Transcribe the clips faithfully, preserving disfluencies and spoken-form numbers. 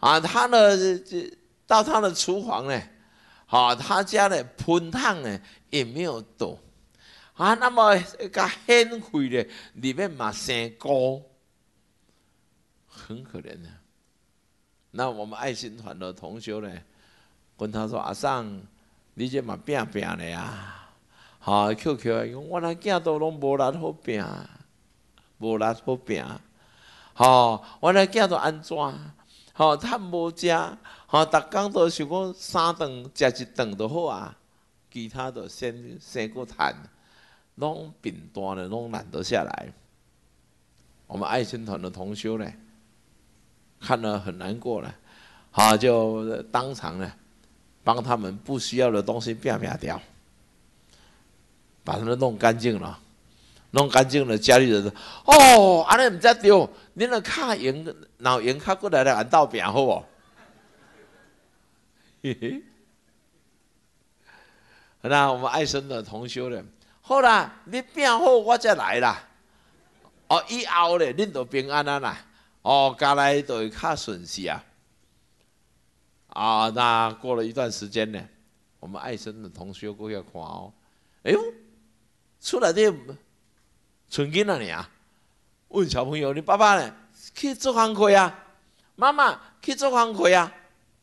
啊，他呢这到他的厨房呢，啊，他家的喷烫呢也没有躲，啊，那么个很灰的里面嘛生菇，很可怜的。那我们爱心团的同修呢，跟他说：“阿桑，你这嘛拼拼的呀，哈 ，Q Q 讲我那囝都拢无力好拼，无力好拼，吼，我那囝都安怎？吼，趁无食，吼，逐工都想讲三顿食一顿就好啊，其他的先先过谈，拢饼单的拢懒得下来。”我们爱心团的同修呢，看了很难过了，好，就当场呢帮他们不需要的东西撇撇掉，把他们弄干净了，弄干净了，家里人说：“哦，安尼唔才对，恁个卡盐、脑盐卡过来来按倒饼好不？”嘿嘿。那我们爱生的同修呢，好啦，你饼好我才来啦。哦，以后咧，恁就平安啊啦。哦，将来就会较顺势啊！啊，那过了一段时间呢，我们爱生的同学过去看哦，哎呦，出来的纯囡仔尔，问小朋友：“你爸爸呢？去做工课啊？妈妈去做工课啊？”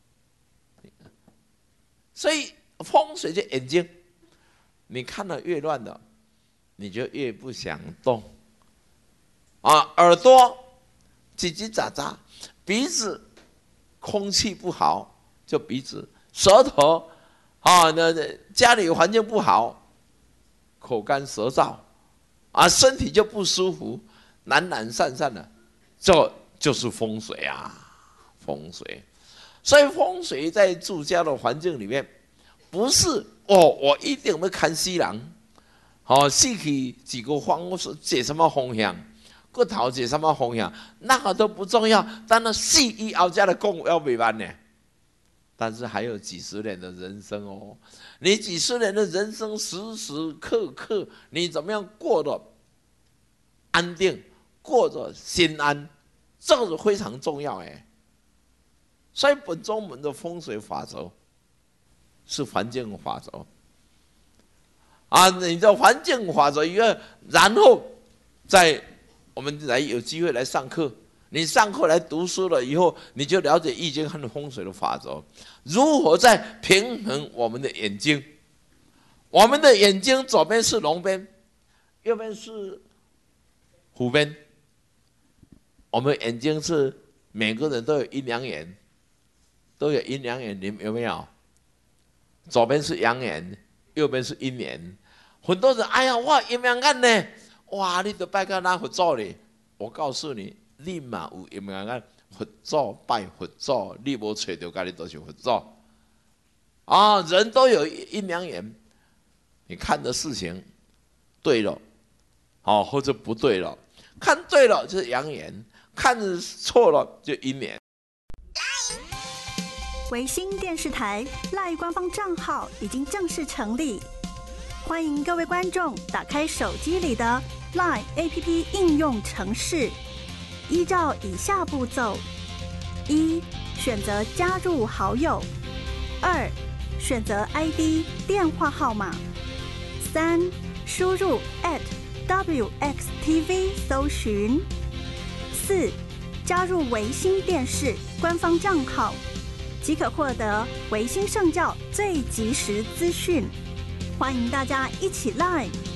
所以风水就眼睛，你看得越乱的，你就越不想动。啊，耳朵。叽叽喳喳，鼻子空气不好就鼻子，舌头啊，那家里环境不好，口干舌燥，啊，身体就不舒服，懒懒散散的，这就是风水啊，风水。所以风水在住家的环境里面，不是哦，我一定要看西人，好、哦，死去几个方，我说这什么风向？个头是什么方向，那个都不重要。但那死以后家的供要未完呢？但是还有几十年的人生哦，你几十年的人生，时时刻刻你怎么样过得安定，过得心安，这个是非常重要哎。所以本宗门的风水法则是环境法则啊，你的环境法则一个，然后在我们来有机会来上课，你上课来读书了以后，你就了解易经和风水的法则，如何在平衡我们的眼睛。我们的眼睛左边是龙边，右边是虎边。我们眼睛是每个人都有阴阳眼，都有阴阳眼，你们有没有？左边是阳眼，右边是阴眼。很多人哎呀，我阴阳眼呢？哇！你都拜到哪佛祖咧？我告诉你，你嘛有阴阳眼，佛祖拜佛祖，你无找到家己都是佛祖。啊，人都有阴阳眼，你看的事情对了，好、哦、或者不对了，看对了就是阳眼，看错了就阴眼。 维新电视台赖官方账号已经正式成立，欢迎各位观众打开手机里的 LINE A P P 应用程式，依照以下步骤：一、选择加入好友；二、选择 I D 电话号码；三、输入 at W X T V 搜寻；四、加入维新电视官方账号，即可获得维新圣教最及时资讯。欢迎大家一起 Live